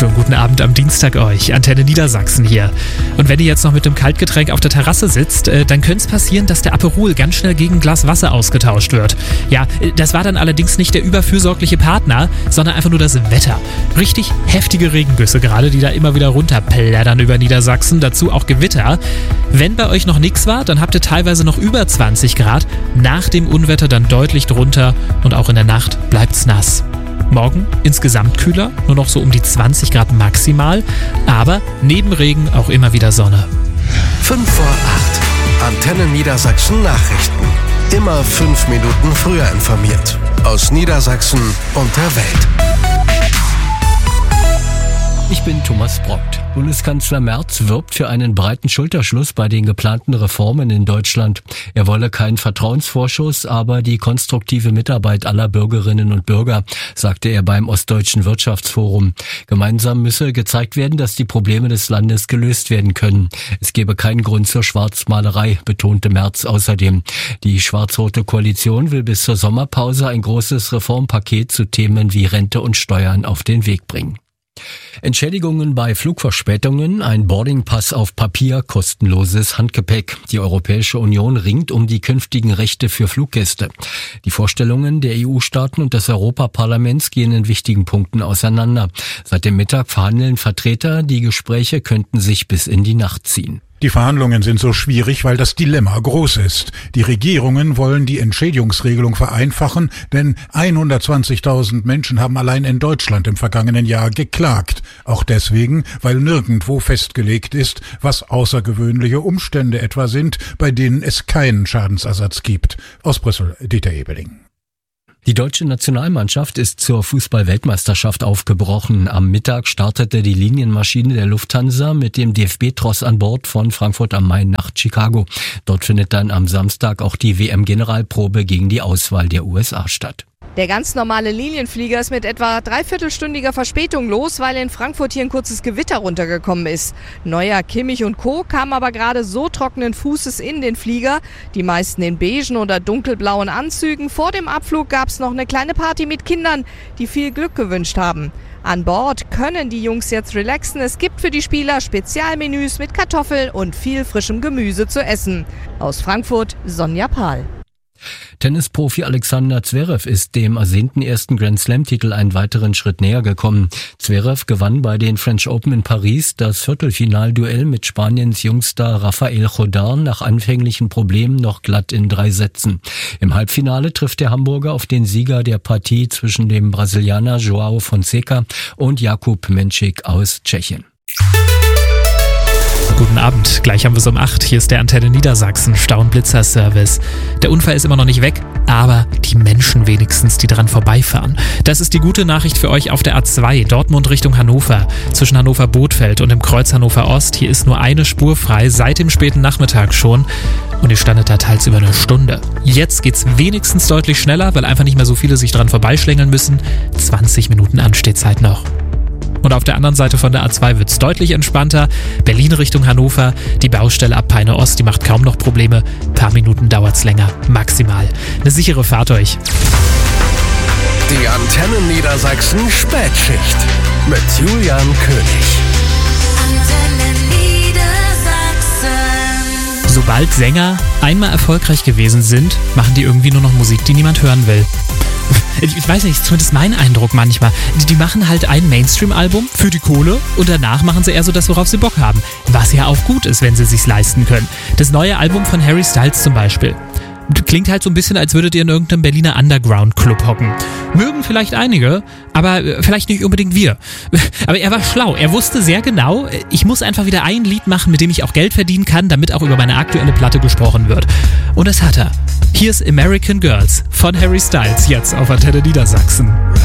Schönen guten Abend am Dienstag euch. Antenne Niedersachsen hier. Und wenn ihr jetzt noch mit dem Kaltgetränk auf der Terrasse sitzt, dann könnte es passieren, dass der Aperol ganz schnell gegen ein Glas Wasser ausgetauscht wird. Ja, das war dann allerdings nicht der überfürsorgliche Partner, sondern einfach nur das Wetter. Richtig heftige Regengüsse gerade, die da immer wieder runterplättern über Niedersachsen. Dazu auch Gewitter. Wenn bei euch noch nichts war, dann habt ihr teilweise noch über 20 Grad. Nach dem Unwetter dann deutlich drunter und auch in der Nacht bleibt's nass. Morgen insgesamt kühler, nur noch so um die 20 Grad maximal, aber neben Regen auch immer wieder Sonne. 5 vor 8. Antenne Niedersachsen Nachrichten. Immer 5 Minuten früher informiert. Aus Niedersachsen und der Welt. Ich bin Thomas Brockt. Bundeskanzler Merz wirbt für einen breiten Schulterschluss bei den geplanten Reformen in Deutschland. Er wolle keinen Vertrauensvorschuss, aber die konstruktive Mitarbeit aller Bürgerinnen und Bürger, sagte er beim Ostdeutschen Wirtschaftsforum. Gemeinsam müsse gezeigt werden, dass die Probleme des Landes gelöst werden können. Es gebe keinen Grund zur Schwarzmalerei, betonte Merz außerdem. Die schwarz-rote Koalition will bis zur Sommerpause ein großes Reformpaket zu Themen wie Rente und Steuern auf den Weg bringen. Entschädigungen bei Flugverspätungen, ein Boardingpass auf Papier, kostenloses Handgepäck. Die Europäische Union ringt um die künftigen Rechte für Fluggäste. Die Vorstellungen der EU-Staaten und des Europaparlaments gehen in wichtigen Punkten auseinander. Seit dem Mittag verhandeln Vertreter, die Gespräche könnten sich bis in die Nacht ziehen. Die Verhandlungen sind so schwierig, weil das Dilemma groß ist. Die Regierungen wollen die Entschädigungsregelung vereinfachen, denn 120.000 Menschen haben allein in Deutschland im vergangenen Jahr geklagt. Auch deswegen, weil nirgendwo festgelegt ist, was außergewöhnliche Umstände etwa sind, bei denen es keinen Schadensersatz gibt. Aus Brüssel, Dieter Ebeling. Die deutsche Nationalmannschaft ist zur Fußball-Weltmeisterschaft aufgebrochen. Am Mittag startete die Linienmaschine der Lufthansa mit dem DFB-Tross an Bord von Frankfurt am Main nach Chicago. Dort findet dann am Samstag auch die WM-Generalprobe gegen die Auswahl der USA statt. Der ganz normale Linienflieger ist mit etwa dreiviertelstündiger Verspätung los, weil in Frankfurt hier ein kurzes Gewitter runtergekommen ist. Neuer, Kimmich und Co. kamen aber gerade so trockenen Fußes in den Flieger. Die meisten in beigen oder dunkelblauen Anzügen. Vor dem Abflug gab es noch eine kleine Party mit Kindern, die viel Glück gewünscht haben. An Bord können die Jungs jetzt relaxen. Es gibt für die Spieler Spezialmenüs mit Kartoffeln und viel frischem Gemüse zu essen. Aus Frankfurt, Sonja Pahl. Tennisprofi Alexander Zverev ist dem ersehnten ersten Grand-Slam-Titel einen weiteren Schritt näher gekommen. Zverev gewann bei den French Open in Paris das Viertelfinalduell mit Spaniens Jungstar Rafael Jordán nach anfänglichen Problemen noch glatt in 3 Sätzen. Im Halbfinale trifft der Hamburger auf den Sieger der Partie zwischen dem Brasilianer João Fonseca und Jakub Menšík aus Tschechien. Guten Abend, gleich haben wir es um 8. Hier ist der Antenne Niedersachsen Stau- und Blitzerservice. Der Unfall ist immer noch nicht weg, aber die Menschen wenigstens, die dran vorbeifahren. Das ist die gute Nachricht für euch auf der A2, Dortmund Richtung Hannover. Zwischen Hannover-Bothfeld und dem Kreuz Hannover Ost. Hier ist nur eine Spur frei, seit dem späten Nachmittag schon. Und ihr standet da teils über eine Stunde. Jetzt geht's wenigstens deutlich schneller, weil einfach nicht mehr so viele sich dran vorbeischlängeln müssen. 20 Minuten Anstehzeit noch. Und auf der anderen Seite von der A2 wird's deutlich entspannter. Berlin Richtung Hannover, die Baustelle ab Peine Ost, die macht kaum noch Probleme. Ein paar Minuten dauert's länger, maximal. Eine sichere Fahrt euch. Die Antenne Niedersachsen Spätschicht mit Julian König. Antenne Niedersachsen. Sobald Sänger einmal erfolgreich gewesen sind, machen die irgendwie nur noch Musik, die niemand hören will. Ich weiß nicht, zumindest mein Eindruck manchmal. Die machen halt ein Mainstream-Album für die Kohle und danach machen sie eher so das, worauf sie Bock haben. Was ja auch gut ist, wenn sie sich's leisten können. Das neue Album von Harry Styles zum Beispiel. Klingt halt so ein bisschen, als würdet ihr in irgendeinem Berliner Underground-Club hocken. Mögen vielleicht einige, aber vielleicht nicht unbedingt wir. Aber er war schlau. Er wusste sehr genau, ich muss einfach wieder ein Lied machen, mit dem ich auch Geld verdienen kann, damit auch über meine aktuelle Platte gesprochen wird. Und das hat er. Hier ist American Girls von Harry Styles, jetzt auf Antenne Niedersachsen.